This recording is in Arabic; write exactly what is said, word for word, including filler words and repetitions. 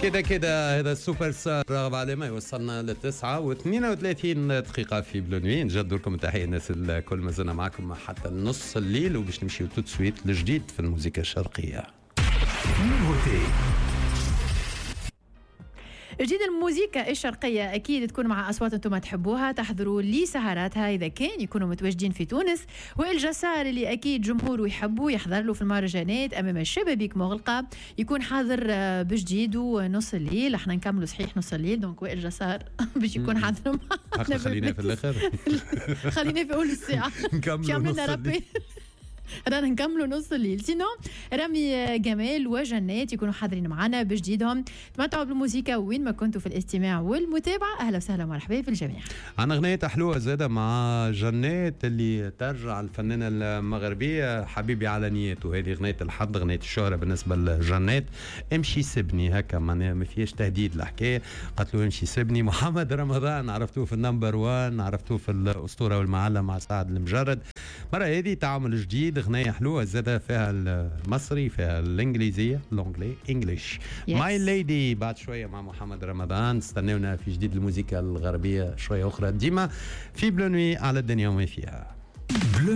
كده كده هذا السوبر ستار راغب على ما يوصلنا للتسعة واثنين وثلاثين دقيقة في بلونوي. نجدوا لكم تحية الناس الكل، ما زلنا معكم حتى نص الليل وباش نمشيو تو سويت لجديد في الموسيقى الشرقية. جديد الموسيقى الشرقية أكيد تكون مع أصوات أنتم تحبوها، تحضروا لي سهراتها إذا كان يكونوا متواجدين في تونس. والجسار اللي أكيد جمهوره يحبوا يحضر له في المهرجانات أمام الشبابيك مغلقة يكون حاضر بجديد ونص الليل. احنا نكملوا صحيح نص الليل، دونك وائل جسار باش يكون حاضر معنا. خلينا في الآخر خلينا في أول الساعة نكملوا نص الليل، رانا نكملوا نص الليل. سينو رامي جمال وجنات يكونوا حاضرين معنا بجديدهم. تمتعوا بالموسيقى وين ما كنتوا في الاستماع والمتابعة. أهلا وسهلا ومرحبا في الجميع. عنا غنية حلوة زادة مع جنات اللي ترجع الفنانة المغربية حبيبي على نيته. هذه غنية الحظ، غنية الشهرة بالنسبة لجنات. امشي سبني هكا معناها ما فيهاش تهديد الحكاية، قالت له امشي سبني. محمد رمضان عرفتوه في النمبر وان، عرفتوه في الأسطورة والمعلم مع سعد المجرد. مرة هذه تعامل جديد، غنية حلوة زادة فيها المصري فيها الإنجليزية لونجلي إنجليش. ماي ليدي بعد شوية مع محمد رمضان. استنونا في جديد الموسيقى الغربية شوية أخرى ديما في بلونوي على الدنيا وما فيها.